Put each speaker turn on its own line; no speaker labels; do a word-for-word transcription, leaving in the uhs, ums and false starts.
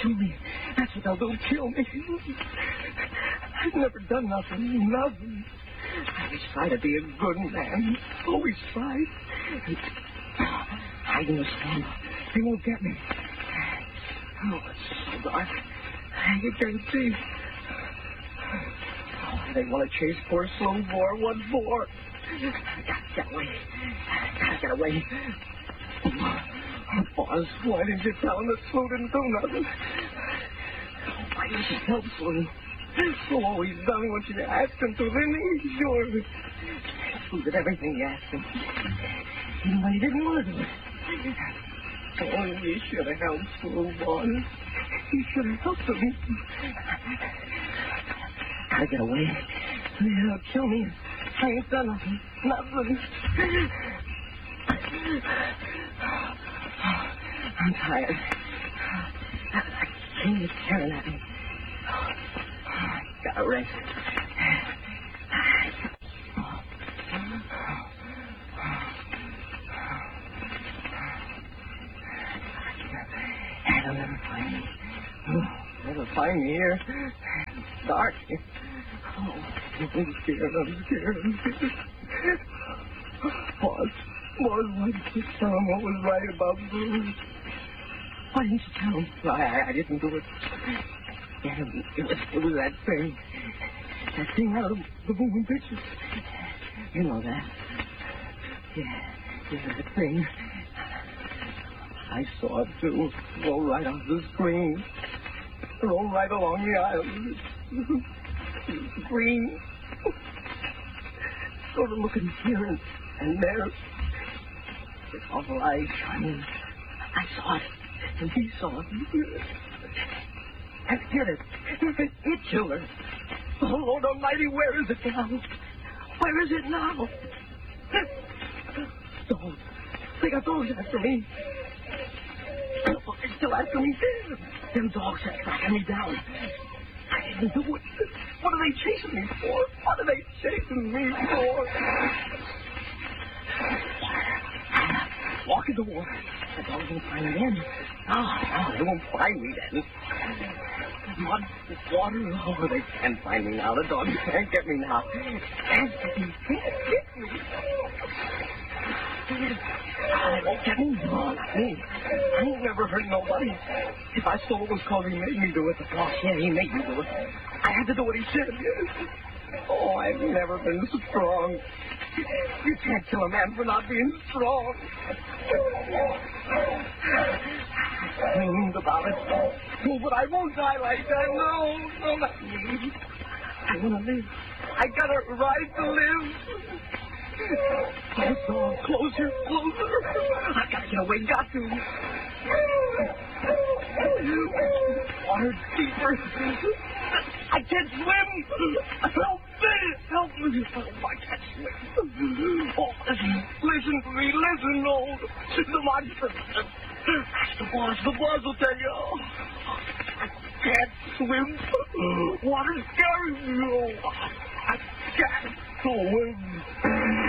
kill me. That's what they'll do, kill me. I've never done nothing, nothing. I always try to be a good man. Always tried. Hide in the swamp. They won't get me. Oh, it's so dark. You can't see. Oh, they want to chase poor slow boar. What for? I gotta get away. I gotta get away. Boss, why didn't you tell him that Slew didn't do nothing? Why didn't you help Slew? Slew always done what you asked him to, didn't he? Sure. Slew did everything you asked him. Even when he didn't want to do it. Oh, you should have helped Slew, boss. You should have helped him. Gotta get away. They'll kill me. I ain't done nothing. Nothing. I'm tired. I can't get staring at me. I gotta rest. They'll never find me. Never find me here. It's dark. Oh, I'm scared. I'm scared. I'm scared. Boss. Boss, why didn't you tell him what was right about Bruce? Why didn't you tell him? I, I, I didn't do it. Yeah, it, it, was, it was that thing. That thing out of the, the moving pictures. You know that. Yeah, yeah, that thing. I saw it, too. Roll right off the screen. Roll right along the aisle. Green. Sort of looking here and, and there. It's awful light shining. I saw it, and he saw it. And hit it. It, it killed her. Oh, Lord Almighty, where is it now? Where is it now? Dogs. They got dogs after me. They're still after me. Them dogs are tracking me down. I didn't do it. What are they chasing me for? What are they chasing me for? Walk in the water. The dogs won't find me then. Oh, oh, they won't find me then. Mud, water, oh, they can't find me now. The dogs can't get me now. Can't get me. Can't get me. They won't get me. No, not me. I ain't never hurt nobody. If I stole it was because he made me do it. The boss, yeah, he made me do it. I had to do what he said. Oh, I've never been strong. You can't kill a man for not being strong. I dreamed about it. Oh, but I won't die like that. No, no, not me. I want to live. I got a right to live. Oh, so closer, closer. I gotta get away. Got to. Water deeper. I can't swim. Help me. Help me. Oh, I can't swim. Oh, listen. Listen to me. Listen, no. The monster. Ask the boss. The boss will tell you. I can't swim. Water's scaring me. I can't swim.